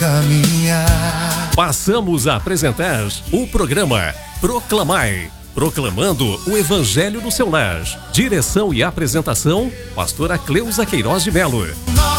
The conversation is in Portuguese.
caminhar. Passamos a apresentar o programa Proclamai, proclamando o Evangelho no seu lar. Direção e apresentação, pastora Cleusa Queiroz de Melo.